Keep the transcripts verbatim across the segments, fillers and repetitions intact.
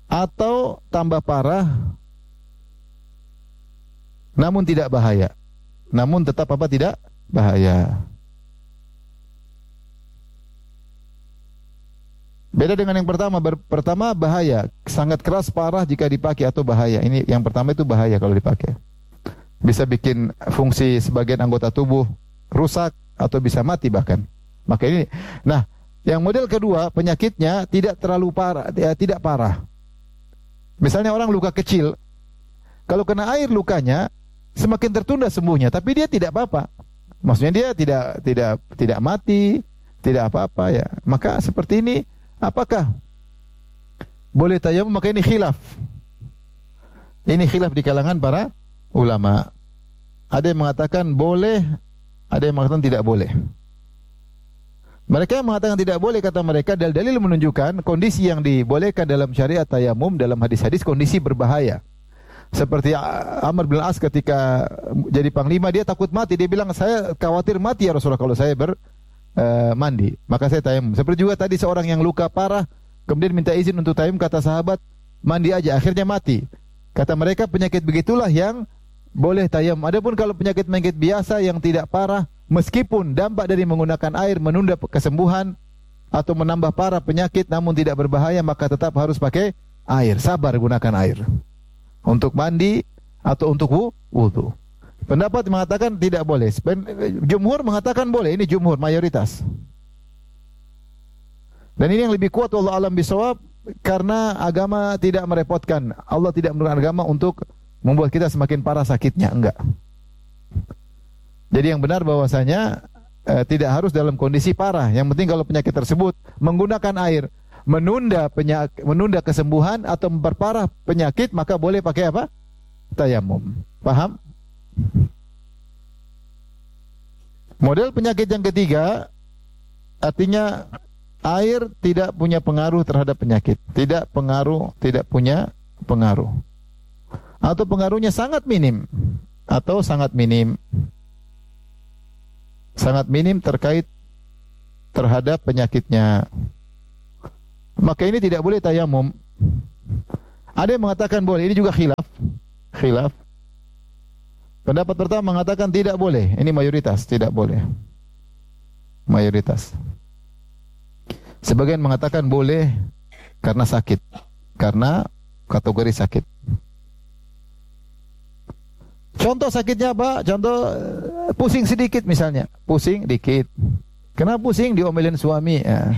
atau tambah parah namun tidak bahaya. Namun tetap apa? Tidak bahaya. Beda dengan yang pertama. Ber- pertama bahaya, sangat keras, parah jika dipakai, atau bahaya. Ini yang pertama itu bahaya kalau dipakai. Bisa bikin fungsi sebagian anggota tubuh rusak atau bisa mati bahkan. Maka ini. Nah, yang model kedua penyakitnya tidak terlalu parah, ya, tidak parah. Misalnya orang luka kecil, kalau kena air lukanya semakin tertunda sembuhnya, tapi dia tidak apa-apa. Maksudnya dia tidak tidak tidak mati, tidak apa-apa ya. Maka seperti ini apakah boleh tayamum? Maka ini khilaf. Ini khilaf di kalangan para ulama. Ada yang mengatakan boleh, ada yang mengatakan tidak boleh. Mereka yang mengatakan tidak boleh, kata mereka, dalil-dalil menunjukkan kondisi yang dibolehkan dalam syariat tayamum dalam hadis-hadis kondisi berbahaya. Seperti Amr bin As ketika jadi panglima, dia takut mati. Dia bilang, saya khawatir mati ya Rasulullah kalau saya ber uh, mandi. Maka saya tayamum. Seperti juga tadi seorang yang luka parah, kemudian minta izin untuk tayamum, kata sahabat, mandi aja, akhirnya mati. Kata mereka penyakit begitulah yang boleh tayamum. Adapun kalau penyakit-penyakit biasa yang tidak parah, meskipun dampak dari menggunakan air menunda kesembuhan atau menambah parah penyakit namun tidak berbahaya, maka tetap harus pakai air. Sabar gunakan air untuk mandi atau untuk wudu. Pendapat mengatakan tidak boleh. Jumhur mengatakan boleh. Ini jumhur, mayoritas. Dan ini yang lebih kuat, wallahu alam bisawab, karena agama tidak merepotkan. Allah tidak menurunkan agama untuk membuat kita semakin parah sakitnya, enggak. Jadi yang benar bahwasanya eh, tidak harus dalam kondisi parah. Yang penting kalau penyakit tersebut menggunakan air menunda penyakit, menunda kesembuhan atau memperparah penyakit, maka boleh pakai apa? Tayamum. Paham? Model penyakit yang ketiga, artinya air tidak punya pengaruh terhadap penyakit. Tidak pengaruh, tidak punya pengaruh. Atau pengaruhnya sangat minim. Atau sangat minim. Sangat minim terkait terhadap penyakitnya. Maka ini tidak boleh tayamum. Ada yang mengatakan boleh. Ini juga khilaf. Khilaf. Pendapat pertama mengatakan tidak boleh. Ini mayoritas, tidak boleh. Mayoritas. Sebagian mengatakan boleh karena sakit. Karena kategori sakit. Contoh sakitnya apa? Contoh pusing sedikit misalnya. Pusing dikit. Kenapa pusing? Diomelin suami. Ya.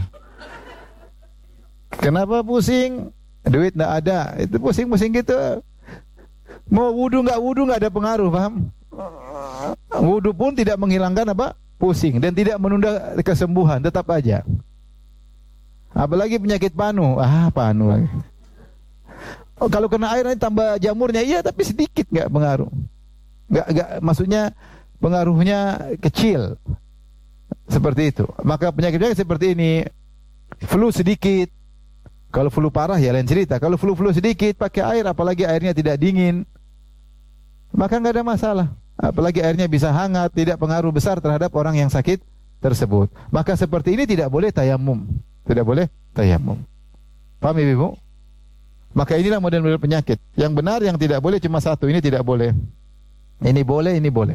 Kenapa pusing? Duit enggak ada. Itu pusing-pusing gitu. Mau wudu enggak wudu enggak ada pengaruh, paham? Wudu pun tidak menghilangkan apa? Pusing. Dan tidak menunda kesembuhan. Tetap aja. Apalagi penyakit panu. Ah, panu lagi. Oh, kalau kena air nanti tambah jamurnya. Iya, tapi sedikit enggak pengaruh. Enggak, enggak, maksudnya pengaruhnya kecil. Seperti itu. Maka penyakit-penyakit seperti ini, flu sedikit. Kalau flu parah ya lain cerita. Kalau flu-flu sedikit pakai air, apalagi airnya tidak dingin, maka enggak ada masalah. Apalagi airnya bisa hangat, tidak pengaruh besar terhadap orang yang sakit tersebut. Maka seperti ini tidak boleh tayamum. Tidak boleh tayamum. Paham Ibu? Maka inilah model-model penyakit. Yang benar, yang tidak boleh cuma satu. Ini tidak boleh. Ini boleh, ini boleh.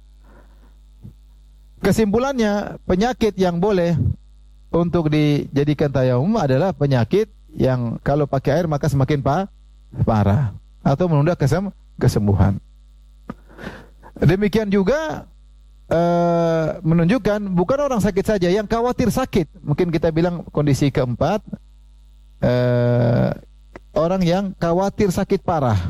Kesimpulannya, penyakit yang boleh untuk dijadikan tayamum adalah penyakit yang kalau pakai air maka semakin pa parah atau menunda kesem kesembuhan. Demikian juga uh, menunjukkan bukan orang sakit saja yang khawatir sakit. Mungkin kita bilang kondisi keempat, uh, orang yang khawatir sakit parah.